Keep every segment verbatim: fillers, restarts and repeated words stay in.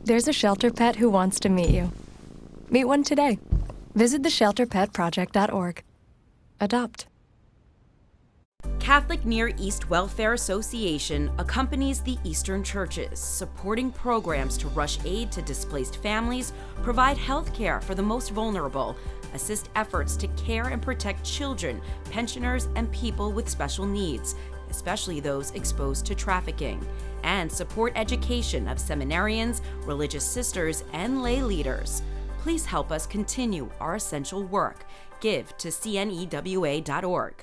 There's a shelter pet who wants to meet you. Meet one today. Visit the shelter pet project dot org. Adopt. Catholic Near East Welfare Association accompanies the Eastern churches, supporting programs to rush aid to displaced families, provide health care for the most vulnerable, assist efforts to care and protect children, pensioners, and people with special needs, especially those exposed to trafficking, and support education of seminarians, religious sisters, and lay leaders. Please help us continue our essential work. Give to C N E W A dot org.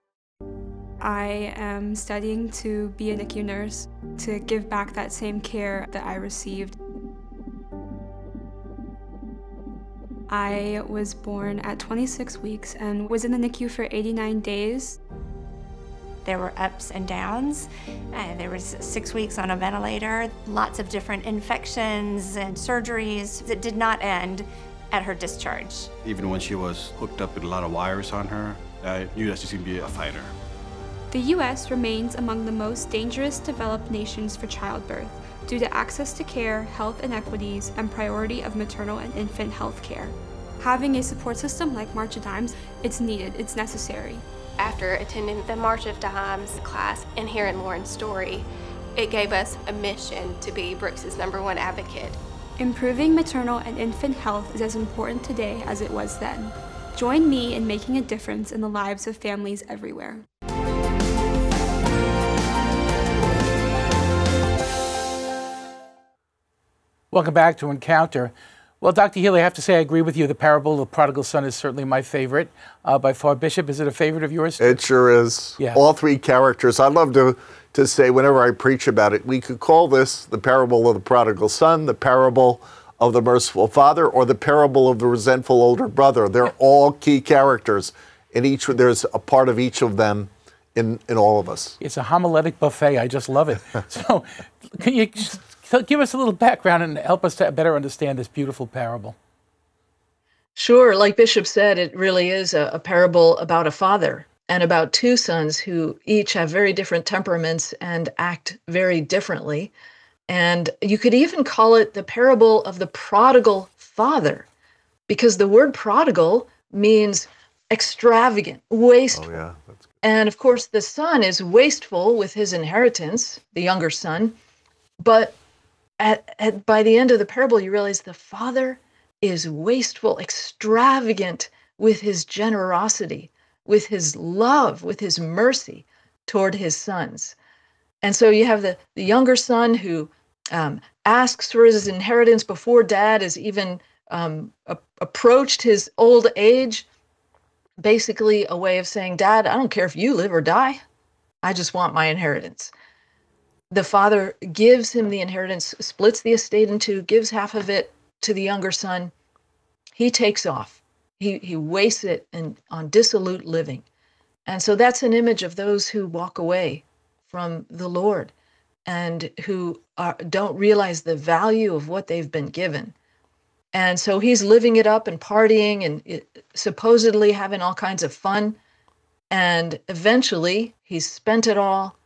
I am studying to be a N I C U nurse, to give back that same care that I received. I was born at twenty-six weeks and was in the N I C U for eighty-nine days. There were ups and downs. Uh, there was six weeks on a ventilator, lots of different infections and surgeries that did not end at her discharge. Even when she was hooked up with a lot of wires on her, I knew that she was going to be a fighter. The U S remains among the most dangerous developed nations for childbirth due to access to care, health inequities, and priority of maternal and infant health care. Having a support system like March of Dimes, it's needed, it's necessary. After attending the March of Dimes class and hearing Lauren's story, it gave us a mission to be Brooks's number one advocate. Improving maternal and infant health is as important today as it was then. Join me in making a difference in the lives of families everywhere. Welcome back to Encounter. Well, Doctor Healy, I have to say I agree with you. The parable of the prodigal son is certainly my favorite uh, by far. Bishop, is it a favorite of yours? It sure is. Yeah. All three characters. I love to, to say whenever I preach about it, we could call this the parable of the prodigal son, the parable of the merciful father, or the parable of the resentful older brother. They're all key characters. In each, there's a part of each of them in, in all of us. It's a homiletic buffet. I just love it. So can you just give us a little background and help us to better understand this beautiful parable? Sure. Like Bishop said, it really is a, a parable about a father and about two sons who each have very different temperaments and act very differently. And you could even call it the parable of the prodigal father, because the word prodigal means extravagant, wasteful. Oh, yeah, that's good. And of course, the son is wasteful with his inheritance, the younger son. But at, at, by the end of the parable, you realize the father is wasteful, extravagant with his generosity, with his love, with his mercy toward his sons. And so you have the, the younger son who um, asks for his inheritance before dad has even um, a- approached his old age. Basically a way of saying, Dad, I don't care if you live or die. I just want my inheritance. The father gives him the inheritance, splits the estate in two, gives half of it to the younger son. He takes off. He, he wastes it in, on dissolute living. And so that's an image of those who walk away from the Lord and who are, don't realize the value of what they've been given. And so he's living it up and partying and it, supposedly having all kinds of fun. And eventually he's spent it all